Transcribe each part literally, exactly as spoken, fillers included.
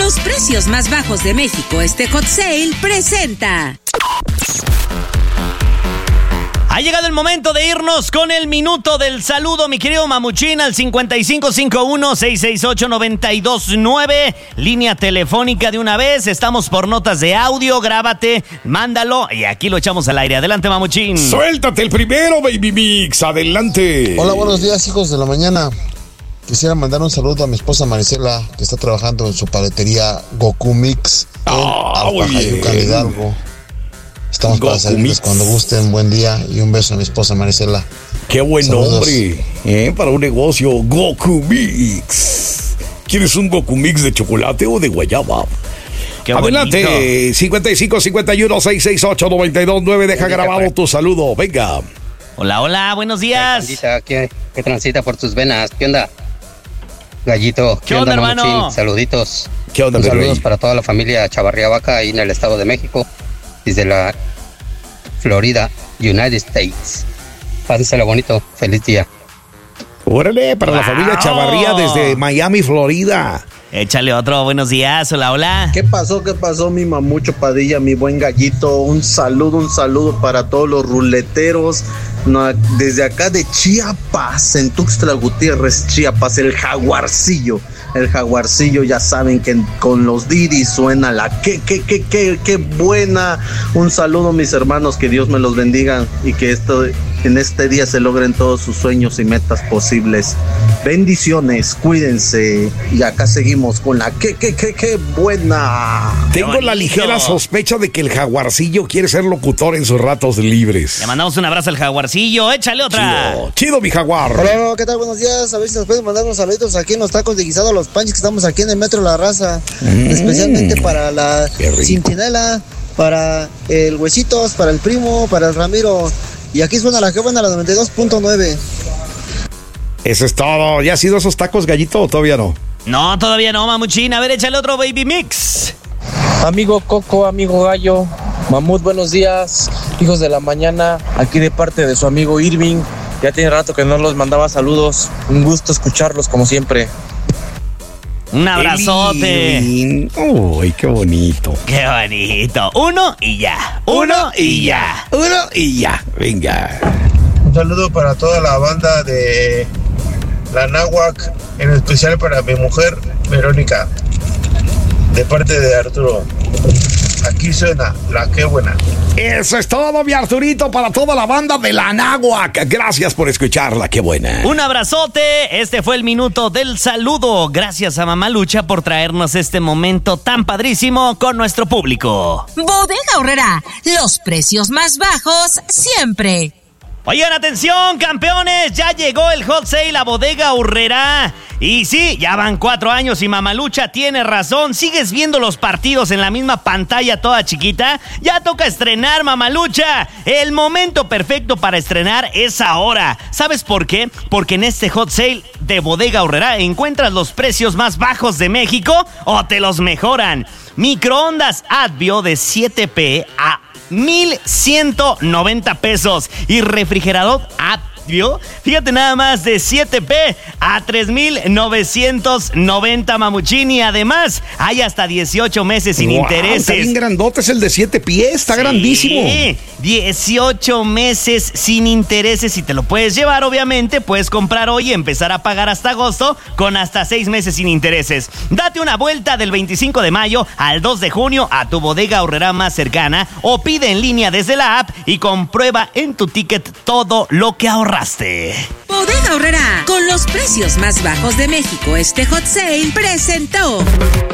Los precios más bajos de México, este Hot Sale presenta. Ha llegado el momento de irnos con el minuto del saludo, mi querido Mamuchín, al cincuenta y cinco cincuenta y uno, seiscientos sesenta y ocho, noventa y dos nueve, línea telefónica de una vez. Estamos por notas de audio, grábate, mándalo y aquí lo echamos al aire. Adelante, Mamuchín. Suéltate el primero, Baby Mix, adelante. Hola, buenos días, hijos de la mañana. Quisiera mandar un saludo a mi esposa Marisela, que está trabajando en su paletería Goku Mix en Ah, muy Alpajayucan, bien. Hidalgo. Estamos para Goku servirles Mix. cuando gusten. Buen día y un beso a mi esposa Marisela. Qué buen Saludos. nombre, ¿eh? Para un negocio, Goku Mix. ¿Quieres un Goku Mix de chocolate o de guayaba? Qué Adelante, bonito. cincuenta y cinco cincuenta y uno, seiscientos sesenta y ocho, noventa y dos nueve. Deja grabado tu saludo, venga. Hola, hola, buenos días. Pandita, ¿qué, qué transita por tus venas? ¿Qué onda? Gallito, ¿Qué onda, hermano? Mamuchín? Saluditos. ¿Qué onda, Un mi saludos rey? para toda la familia Chavarría Vaca ahí en el Estado de México, desde la Florida, United States. Pásensela bonito, feliz día. Órale, para la Wow. familia Chavarría desde Miami, Florida. Échale otro, buenos días, hola, hola. ¿Qué pasó? ¿Qué pasó, mi Mamucho Padilla, mi buen gallito? Un saludo, un saludo para todos los ruleteros. No, desde acá de Chiapas, en Tuxtla Gutiérrez, Chiapas, el jaguarcillo. El jaguarcillo, ya saben que con los diris suena la qué, qué, qué, qué, qué buena. Un saludo, mis hermanos, que Dios me los bendiga y que esto, en este día se logren todos sus sueños y metas posibles. Bendiciones, cuídense. Y acá seguimos con la qué, qué, qué, qué buena. Tengo bonito. la ligera sospecha de que el jaguarcillo quiere ser locutor en sus ratos libres. Le mandamos un abrazo al jaguarcillo, échale otra. Chido, chido, mi jaguar. Hola, ¿qué tal? Buenos días. A ver si nos pueden mandar unos saluditos aquí en los tacos de guisado, los panches que estamos aquí en el Metro La Raza. Mm. Especialmente para la Qué rico. Centinela, para el Huesitos, para el Primo, para el Ramiro. Y aquí suena la que buena, la noventa y dos punto nueve. Eso es todo. ¿Ya ha sido esos tacos, gallito, o todavía no? No, todavía no, Mamuchín. A ver, échale otro Baby Mix. Amigo Coco, amigo Gallo, Mamut, buenos días, hijos de la mañana, aquí de parte de su amigo Irving. Ya tiene rato que no los mandaba saludos, un gusto escucharlos como siempre. Un abrazote. Elin. Uy, qué bonito. Qué bonito. Uno y ya. Uno y ya. Uno y ya. Venga. Un saludo para toda la banda de la Náhuac, en especial para mi mujer Verónica, de parte de Arturo. Aquí suena la qué buena. Eso es todo, mi Arturito, para toda la banda de la Náhuac. Gracias por escucharla, qué buena. Un abrazote. Este fue el minuto del saludo. Gracias a Mamá Lucha por traernos este momento tan padrísimo con nuestro público. Bodega Aurrerá, los precios más bajos siempre. Oigan, atención, campeones, ya llegó el Hot Sale a Bodega Aurrerá. Y sí, ya van cuatro años y Mamalucha tiene razón. ¿Sigues viendo los partidos en la misma pantalla toda chiquita? Ya toca estrenar, Mamalucha. El momento perfecto para estrenar es ahora. ¿Sabes por qué? Porque en este Hot Sale de Bodega Aurrerá encuentras los precios más bajos de México o te los mejoran. Microondas Advio de siete P a mil ciento noventa pesos y refrigerador Advio, fíjate nada más, de siete P a tres mil novecientos noventa, Mamuchín, y además hay hasta dieciocho meses sin Wow, intereses. Está bien grandote, es el de siete pies, está Sí, grandísimo. dieciocho meses sin intereses y te lo puedes llevar, obviamente. Puedes comprar hoy y empezar a pagar hasta agosto con hasta seis meses sin intereses. Date una vuelta del veinticinco de mayo al dos de junio a tu Bodega Aurrerá más cercana o pide en línea desde la app y comprueba en tu ticket todo lo que ahorraste. Bodega Aurrerá, con los precios más bajos de México, este Hot Sale presentó.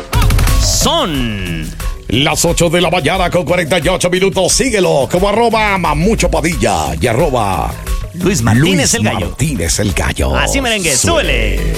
Son Las ocho de la mañana con cuarenta y ocho minutos. Síguelo como arroba Mamucho Padilla y arroba Luis Martínez Luis el Gallo. Martínez el Gallo. Así merengue, súbele.